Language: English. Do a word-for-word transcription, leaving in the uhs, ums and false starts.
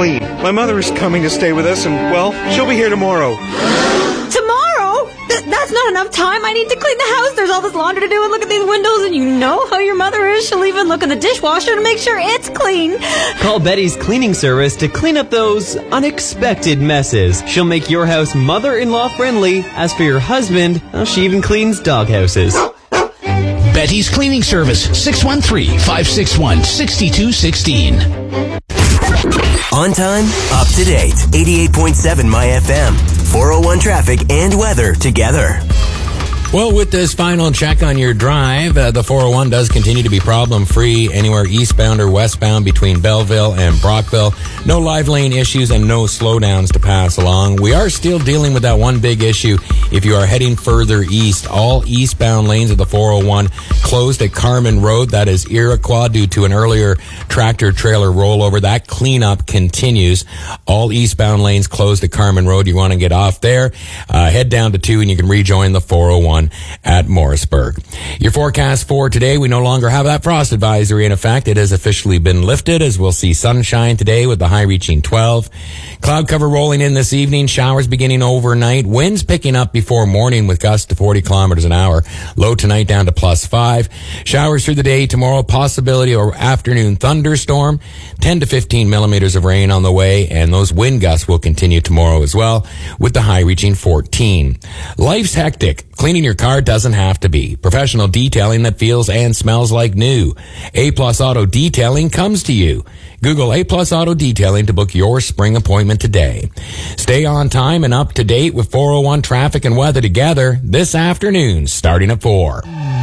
clean. My mother is coming to stay with us, and, well, she'll be here tomorrow. Tomorrow? Th- that's not enough time. I need to clean the house. There's all this laundry to do, and look at these windows, and you know how your mother is. She'll even look in the dishwasher to make sure it's clean. Call Betty's cleaning service to clean up those unexpected messes. She'll make your house mother-in-law friendly. As for your husband, well, she even cleans dog houses. Betty's Cleaning Service, six one three, five six one, six two one six. On time, up to date. eighty-eight point seven My F M. four oh one traffic and weather together. Well, with this final check on your drive, uh, the four oh one does continue to be problem-free anywhere eastbound or westbound between Belleville and Brockville. No live lane issues and no slowdowns to pass along. We are still dealing with that one big issue. If you are heading further east, all eastbound lanes of the four oh one closed at Carman Road. That is Iroquois due to an earlier tractor-trailer rollover. That cleanup continues. All eastbound lanes closed at Carman Road. You want to get off there, uh, head down to two, and you can rejoin the four oh one at Morrisburg. Your forecast for today, we no longer have that frost advisory in effect. It has officially been lifted, as we'll see sunshine today with the high reaching twelve. Cloud cover rolling in this evening, showers beginning overnight, winds picking up before morning with gusts to forty kilometers an hour. Low tonight down to plus five. Showers through the day tomorrow, possibility of afternoon thunderstorm, ten to fifteen millimeters of rain on the way, and those wind gusts will continue tomorrow as well with the high reaching fourteen. Life's hectic. Cleaning your car doesn't have to be. Professional detailing that feels and smells like new. A-Plus Auto Detailing comes to you. Google A-Plus Auto Detailing to book your spring appointment today. Stay on time and up to date with four oh one traffic and weather together this afternoon, starting at four.